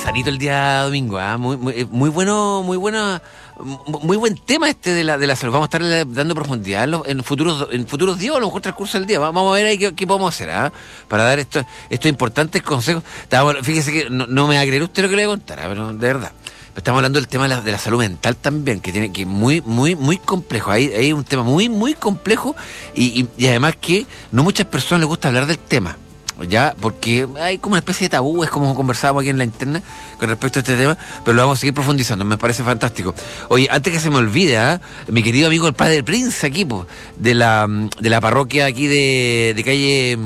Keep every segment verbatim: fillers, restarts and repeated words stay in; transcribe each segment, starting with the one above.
sanito el día domingo, ¿eh? muy, muy, muy bueno, muy buena, muy buen tema este de la de la salud. Vamos a estar dando profundidad en, los, en futuros en futuros días o a lo mejor transcurso del día. Vamos a ver ahí qué, qué podemos hacer, ¿eh? Para dar estos estos importantes consejos. Fíjese que no, no me va a creer usted lo que le voy a contar, ¿eh? Pero de verdad. Estamos hablando del tema de la, de la salud mental también, que tiene que muy, muy, muy complejo. Hay, hay un tema muy, muy complejo y, y, y además que no muchas personas les gusta hablar del tema, ya, porque hay como una especie de tabú, es como conversábamos aquí en la internet con respecto a este tema, pero lo vamos a seguir profundizando, me parece fantástico. Oye, antes que se me olvide, ¿eh? Mi querido amigo el Padre Prince aquí, po, de la de la parroquia aquí de, de calle...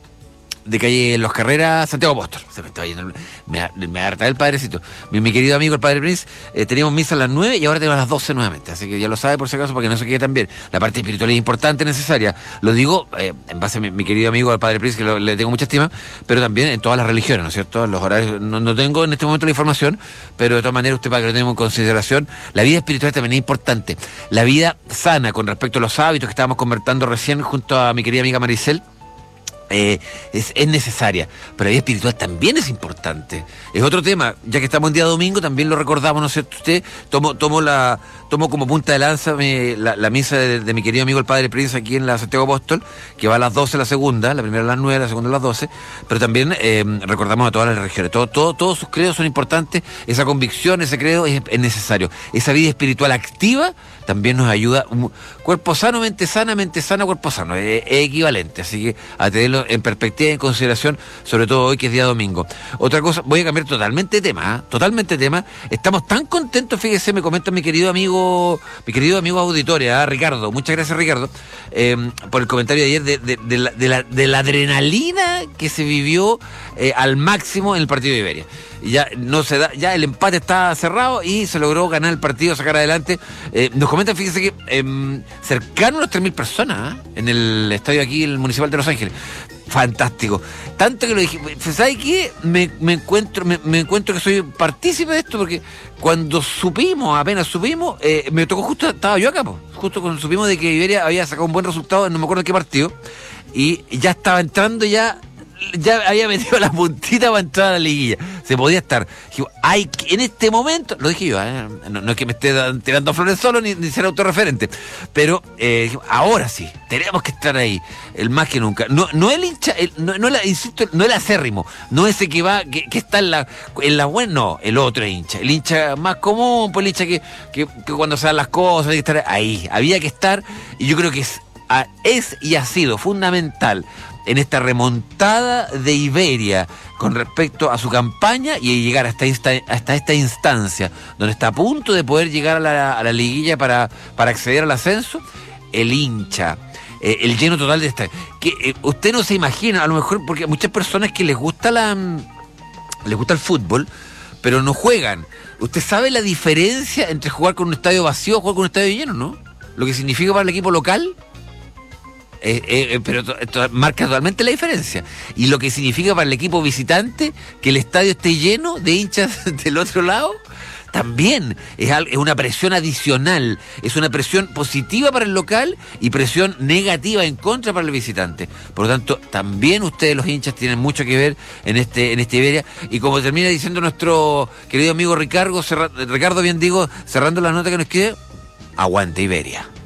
de calle Los Carreras, Santiago Apóstol. Se me está yendo, me, me harta el padrecito. Mi, mi querido amigo el Padre Prince, eh, teníamos misa a las nueve y ahora tenemos a las doce nuevamente. Así que ya lo sabe por si acaso, para que no se quede tan bien. La parte espiritual es importante, necesaria. Lo digo eh, en base a mi, mi querido amigo el Padre Prince, que lo, le tengo mucha estima, pero también en todas las religiones, ¿no es cierto? En los horarios, no, no tengo en este momento la información, pero de todas maneras usted, para que lo tengamos en consideración, la vida espiritual también es importante. La vida sana con respecto a los hábitos que estábamos conversando recién junto a mi querida amiga Maricel, Eh, es, es necesaria, pero la vida espiritual también es importante. Es otro tema, ya que estamos en día domingo, también lo recordamos, ¿no es cierto? Usted tomo, tomo, la, tomo como punta de lanza me, la, la misa de, de mi querido amigo el Padre Prince aquí en la Santiago Apóstol, que va a las doce la segunda, la primera a las nueve, la segunda a las doce, pero también eh, recordamos a todas las religiones, todo, todo, todos sus credos son importantes, esa convicción, ese credo es, es necesario. Esa vida espiritual activa también nos ayuda. Cuerpo sano, mente sana, mente sana, cuerpo sano, es, es equivalente, así que a tenerlo en perspectiva y en consideración, sobre todo hoy que es día domingo. Otra cosa, voy a cambiar totalmente de tema, ¿eh? totalmente de tema. Estamos tan contentos, fíjese, me comenta mi querido amigo, mi querido amigo auditoria, ¿eh? Ricardo, muchas gracias Ricardo, eh, por el comentario de ayer de, de, de, la, de, la, de la adrenalina que se vivió eh, al máximo en el partido de Iberia. Ya no se da, ya el empate está cerrado y se logró ganar el partido, sacar adelante. Eh, nos comentan, fíjense que eh, cercano a los tres mil personas ¿eh? en el estadio aquí, el Municipal de Los Ángeles. Fantástico. Tanto que lo dije, ¿sabes qué? Me, me encuentro me, me encuentro que soy partícipe de esto, porque cuando supimos, apenas supimos, eh, me tocó justo, estaba yo acá, po, justo cuando supimos de que Iberia había sacado un buen resultado, no me acuerdo en qué partido, y ya estaba entrando ya, ya había metido la puntita para entrar a la liguilla. Se podía estar. Digo, hay que, en este momento, lo dije yo, ¿eh? no, no es que me esté tirando flores solo ni, ni ser autorreferente, pero eh, ahora sí, tenemos que estar ahí, el más que nunca. No, no el hincha, el, no, no la, insisto, no el acérrimo, no ese que va, que, que está en la, en la buena, no, el otro hincha, el hincha más común, pues el hincha que, que, que cuando se dan las cosas hay que estar ahí, había que estar, y yo creo que es, es y ha sido fundamental en esta remontada de Iberia con respecto a su campaña y llegar hasta esta, hasta esta instancia, donde está a punto de poder llegar a la, a la liguilla para, para acceder al ascenso, el hincha, eh, el lleno total de esta... que eh, usted no se imagina, a lo mejor, porque a muchas personas que les gusta la les gusta el fútbol, pero no juegan. Usted sabe la diferencia entre jugar con un estadio vacío o jugar con un estadio lleno, ¿no? Lo que significa para el equipo local... Eh, eh, pero to, to, marca totalmente la diferencia. Y lo que significa para el equipo visitante que el estadio esté lleno de hinchas del otro lado, también es, es una presión adicional, es una presión positiva para el local y presión negativa en contra para el visitante. Por lo tanto, también ustedes los hinchas tienen mucho que ver en este en este Iberia. Y como termina diciendo nuestro querido amigo Ricardo, cerra, Ricardo bien digo, cerrando la nota que nos quede, aguante Iberia.